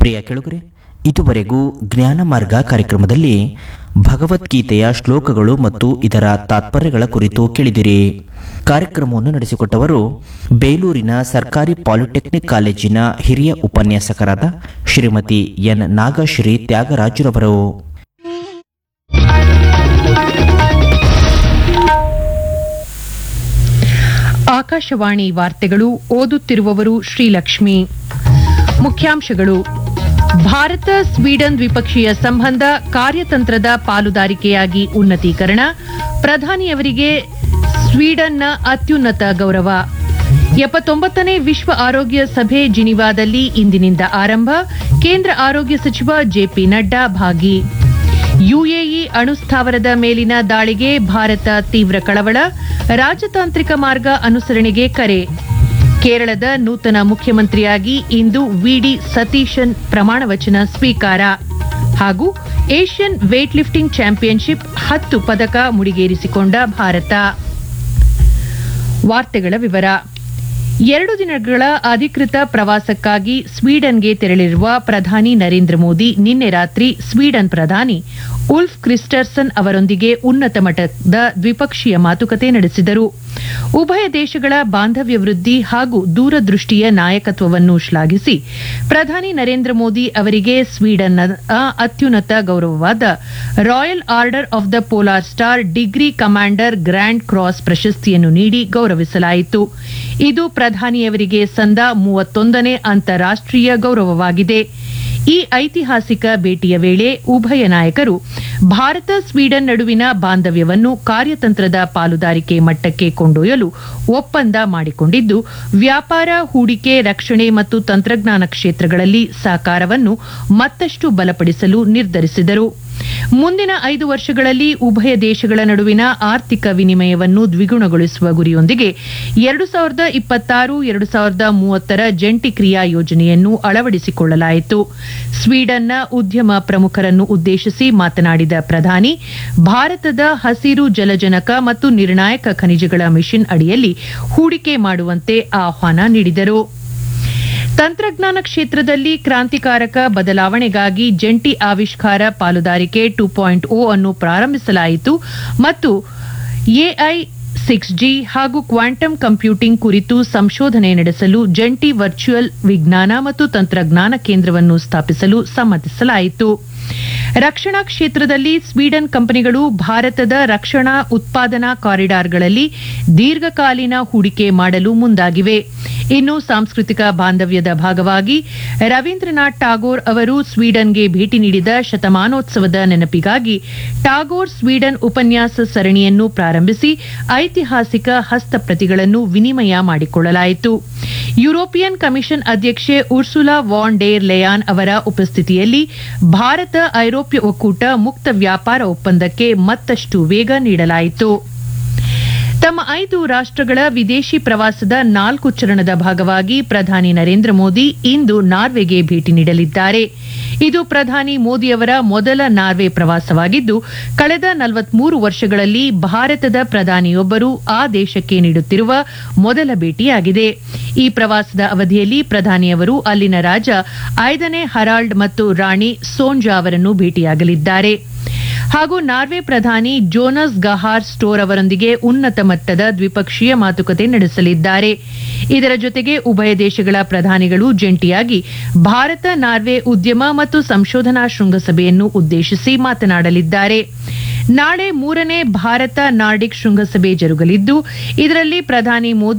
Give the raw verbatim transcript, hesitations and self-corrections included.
ಪ್ರಿಯ ಕೆಳಗರೆ, ಇದುವರೆಗೂ ಜ್ಞಾನ ಮಾರ್ಗ ಕಾರ್ಯಕ್ರಮದಲ್ಲಿ ಭಗವದ್ಗೀತೆಯ ಶ್ಲೋಕಗಳು ಮತ್ತು ಇದರ ತಾತ್ಪರ್ಯಗಳ ಕುರಿತು ಕೇಳಿದಿರಿ. ಕಾರ್ಯಕ್ರಮವನ್ನು ನಡೆಸಿಕೊಟ್ಟವರು ಬೇಲೂರಿನ ಸರ್ಕಾರಿ ಪಾಲಿಟೆಕ್ನಿಕ್ ಕಾಲೇಜಿನ ಹಿರಿಯ ಉಪನ್ಯಾಸಕರಾದ ಶ್ರೀಮತಿ ಎನ್ ನಾಗಶ್ರೀ ತ್ಯಾಗರಾಜುರವರು. ಆಕಾಶವಾಣಿ ವಾರ್ತೆಗಳು, ಓದುತ್ತಿರುವವರು ಶ್ರೀಲಕ್ಷ್ಮಿ. ಮುಖ್ಯಾಂಶಗಳು: ಭಾರತ ಸ್ವೀಡನ್ ದ್ವಿಪಕ್ಷೀಯ ಸಂಬಂಧ ಕಾರ್ಯತಂತ್ರದ ಪಾಲುದಾರಿಕೆಯಾಗಿ ಉನ್ನತೀಕರಣ, ಪ್ರಧಾನಿಯವರಿಗೆ ಸ್ವೀಡನ್ನ ಅತ್ಯುನ್ನತ ಗೌರವ. ಎಪ್ಪತ್ತೊಂಬತ್ತನೇ ವಿಶ್ವ ಆರೋಗ್ಯ ಸಭೆ ಜಿನಿವಾದಲ್ಲಿ ಇಂದಿನಿಂದ ಆರಂಭ, ಕೇಂದ್ರ ಆರೋಗ್ಯ ಸಚಿವ ಜೆಪಿ ನಡ್ಡಾ ಭಾಗಿ. ಯುಎಇ ಅಣುಸ್ಥಾವರದ ಮೇಲಿನ ದಾಳಿಗೆ ಭಾರತ ತೀವ್ರ ಕಳವಳ, ರಾಜತಾಂತ್ರಿಕ ಮಾರ್ಗ ಅನುಸರಣೆಗೆ ಕರೆ. ಕೇರಳದ ನೂತನ ಮುಖ್ಯಮಂತ್ರಿಯಾಗಿ ಇಂದು ವಿಡಿ ಸತೀಶನ್ ಪ್ರಮಾಣವಚನ ಸ್ವೀಕಾರ. ಹಾಗೂ ಏಷ್ಯನ್ ವೇಟ್ ಲಿಫ್ಟಿಂಗ್ ಚಾಂಪಿಯನ್ಶಿಪ್ ಹತ್ತು ಪದಕ ಮುಡಿಗೇರಿಸಿಕೊಂಡ ಭಾರತ. ವಾರ್ತೆಗಳ ವಿವರ. ಎರಡು ದಿನಗಳ ಅಧಿಕೃತ ಪ್ರವಾಸಕ್ಕಾಗಿ ಸ್ವೀಡನ್ಗೆ ತೆರಳಿರುವ ಪ್ರಧಾನಿ ನರೇಂದ್ರ ಮೋದಿ ನಿನ್ನೆ ರಾತ್ರಿ ಸ್ವೀಡನ್ ಪ್ರಧಾನಿ ಉಲ್ಫ್ ಕ್ರಿಸ್ಟರ್ಸನ್ ಅವರೊಂದಿಗೆ ಉನ್ನತ ಮಟ್ಟದ ದ್ವಿಪಕ್ಷೀಯ ಮಾತುಕತೆ ನಡೆಸಿದರು. ಉಭಯ ದೇಶಗಳ ಬಾಂಧವ್ಯ ವೃದ್ಧಿ ಹಾಗೂ ದೂರದೃಷ್ಟಿಯ ನಾಯಕತ್ವವನ್ನು ಶ್ಲಾಘಿಸಿ ಪ್ರಧಾನಿ ನರೇಂದ್ರ ಮೋದಿ ಅವರಿಗೆ ಸ್ವೀಡನ್ನ ಅತ್ಯುನ್ನತ ಗೌರವವಾದ royal order of the polar star degree commander grand cross ಪ್ರಶಸ್ತಿಯನ್ನು ನೀಡಿ ಗೌರವಿಸಲಾಯಿತು. ಇದು ಪ್ರಧಾನಿಯವರಿಗೆ ಸಂದ ಮೂವತ್ತೊಂದನೇ ಅಂತಾರಾಷ್ಟೀಯ ಗೌರವವಾಗಿದೆ. ಈ ಐತಿಹಾಸಿಕ ಭೇಟಿಯ ವೇಳೆ ಉಭಯ ನಾಯಕರು ಭಾರತ ಸ್ವೀಡನ್ ನಡುವಿನ ಬಾಂಧವ್ಯವನ್ನು ಕಾರ್ಯತಂತ್ರದ ಪಾಲುದಾರಿಕೆ ಮಟ್ಟಕ್ಕೆ ಕೊಂಡೊಯ್ಯಲು ಒಪ್ಪಂದ ಮಾಡಿಕೊಂಡಿದ್ದು, ವ್ಯಾಪಾರ, ಹೂಡಿಕೆ, ರಕ್ಷಣೆ ಮತ್ತು ತಂತ್ರಜ್ಞಾನ ಕ್ಷೇತ್ರಗಳಲ್ಲಿ ಸಹಕಾರವನ್ನು ಮತ್ತಷ್ಟು ಬಲಪಡಿಸಲು ನಿರ್ಧರಿಸಿದರು. ಮುಂದಿನ ಐದು ವರ್ಷಗಳಲ್ಲಿ ಉಭಯ ದೇಶಗಳ ನಡುವಿನ ಆರ್ಥಿಕ ವಿನಿಮಯವನ್ನು ದ್ವಿಗುಣಗೊಳಿಸುವ ಗುರಿಯೊಂದಿಗೆ ಎರಡು ಸಾವಿರದ ಇಪ್ಪತ್ತಾರು ಎರಡು ಸಾವಿರದ ಮೂವತ್ತರ ಜಂಟಿ ಕ್ರಿಯಾ ಯೋಜನೆಯನ್ನು ಅಳವಡಿಸಿಕೊಳ್ಳಲಾಯಿತು. ಸ್ವೀಡನ್ನ ಉದ್ಯಮ ಪ್ರಮುಖರನ್ನು ಉದ್ದೇಶಿಸಿ ಮಾತನಾಡಿದ ಪ್ರಧಾನಿ, ಭಾರತದ ಹಸಿರು ಜಲಜನಕ ಮತ್ತು ನಿರ್ಣಾಯಕ ಖನಿಜಗಳ ಮಿಷನ್ ಅಡಿಯಲ್ಲಿ ಹೂಡಿಕೆ ಮಾಡುವಂತೆ ಆಹ್ವಾನ ನೀಡಿದರು. ತಂತ್ರಜ್ಞಾನ ಕ್ಷೇತ್ರದಲ್ಲಿ ಕ್ರಾಂತಿಕಾರಕ ಬದಲಾವಣೆಗಾಗಿ ಜಂಟಿ ಆವಿಷ್ಕಾರ ಪಾಲುದಾರಿಕೆ ಟೂ ಪಾಯಿಂಟ್ ಓ ಅನ್ನು ಪ್ರಾರಂಭಿಸಲಾಯಿತು ಮತ್ತು ಎಐ, ಸಿಕ್ಸ್ ಜಿ ಹಾಗೂ ಕ್ವಾಂಟಮ್ ಕಂಪ್ಯೂಟಿಂಗ್ ಕುರಿತು ಸಂಶೋಧನೆ ನಡೆಸಲು ಜಂಟಿ ವರ್ಚುವಲ್ ವಿಜ್ಞಾನ ಮತ್ತು ತಂತ್ರಜ್ಞಾನ ಕೇಂದ್ರವನ್ನು ಸ್ಥಾಪಿಸಲು ಸಮ್ಮತಿಸಲಾಯಿತು. ರಕ್ಷಣಾ ಕ್ಷೇತ್ರದಲ್ಲಿ ಸ್ವೀಡನ್ ಕಂಪನಿಗಳು ಭಾರತದ ರಕ್ಷಣಾ ಉತ್ಪಾದನಾ ಕಾರಿಡಾರ್ಗಳಲ್ಲಿ ದೀರ್ಘಕಾಲೀನ ಹೂಡಿಕೆ ಮಾಡಲು ಮುಂದಾಗಿವೆ. ಇನ್ನು ಸಾಂಸ್ಕೃತಿಕ ಬಾಂಧವ್ಯದ ಭಾಗವಾಗಿ ರವೀಂದ್ರನಾಥ್ ಟಾಗೋರ್ ಅವರು ಸ್ವೀಡನ್ಗೆ ಭೇಟಿ ನೀಡಿದ ಶತಮಾನೋತ್ಸವದ ನೆನಪಿಗಾಗಿ ಟಾಗೋರ್ ಸ್ವೀಡನ್ ಉಪನ್ಯಾಸ ಸರಣಿಯನ್ನು ಪ್ರಾರಂಭಿಸಿ ಐತಿಹಾಸಿಕ ಹಸ್ತಪ್ರತಿಗಳನ್ನು ವಿನಿಮಯ ಮಾಡಿಕೊಳ್ಳಲಾಯಿತು. ಯುರೋಪಿಯನ್ ಕಮಿಷನ್ ಅಧ್ಯಕ್ಷೆ ಉರ್ಸುಲಾ ವಾನ್ ಡೇರ್ ಲೆಯಾನ್ ಅವರ ಉಪಸ್ಥಿತಿಯಲ್ಲಿ ಭಾರತ ಐರೋಪ್ಯ ಒಕ್ಕೂಟ ಮುಕ್ತ ವ್ಯಾಪಾರ ಒಪ್ಪಂದಕ್ಕೆ ಮತ್ತಷ್ಟು ವೇಗ ನೀಡಲಾಯಿತು. ತಮ್ಮ ಐದು ರಾಷ್ಟಗಳ ವಿದೇಶಿ ಪ್ರವಾಸದ ನಾಲ್ಕು ಚರಣದ ಭಾಗವಾಗಿ ಪ್ರಧಾನಿ ನರೇಂದ್ರ ಮೋದಿ ಇಂದು ನಾರ್ವೆಗೆ ಭೇಟಿ ನೀಡಲಿದ್ದಾರೆ. ಇದು ಪ್ರಧಾನಿ ಮೋದಿಯವರ ಮೊದಲ ನಾರ್ವೆ ಪ್ರವಾಸವಾಗಿದ್ದು, ಕಳೆದ ನಲವತ್ಮೂರು ವರ್ಷಗಳಲ್ಲಿ ಭಾರತದ ಪ್ರಧಾನಿಯೊಬ್ಬರು ಆ ದೇಶಕ್ಕೆ ನೀಡುತ್ತಿರುವ ಮೊದಲ ಭೇಟಿಯಾಗಿದೆ. ಈ ಪ್ರವಾಸದ ಅವಧಿಯಲ್ಲಿ ಪ್ರಧಾನಿಯವರು ಅಲ್ಲಿನ ರಾಜ ಐದನೇ ಹರಾಲ್ಡ್ ಮತ್ತು ರಾಣಿ ಸೋಂಜಾ ಅವರನ್ನು ಭೇಟಿಯಾಗಲಿದ್ದಾರೆ ಹಾಗೂ ನಾರ್ವೆ ಪ್ರಧಾನಿ ಜೋನಸ್ ಗಹಾರ್ ಸ್ಟೋರ್ ಅವರೊಂದಿಗೆ ಉನ್ನತ ಮಟ್ಟದ ದ್ವಿಪಕ್ಷೀಯ ಮಾತುಕತೆ ನಡೆಸಲಿದ್ದಾರೆ. ಇದರ ಜೊತೆಗೆ ಉಭಯ ದೇಶಗಳ ಪ್ರಧಾನಿಗಳು ಜಂಟಿಯಾಗಿ ಭಾರತ ನಾರ್ವೆ ಉದ್ಯಮ ಮತ್ತು ಸಂಶೋಧನಾ ಶೃಂಗಸಭೆಯನ್ನು ಉದ್ದೇಶಿಸಿ ಮಾತನಾಡಲಿದ್ದಾರೆ. ನಾಳೆ ಮೂರನೇ ಭಾರತ ನಾರ್ಡಿಕ್ ಶೃಂಗಸಭೆ ಜರುಗಲಿದ್ದು, ಇದರಲ್ಲಿ ಪ್ರಧಾನಿ ಮೋದಿ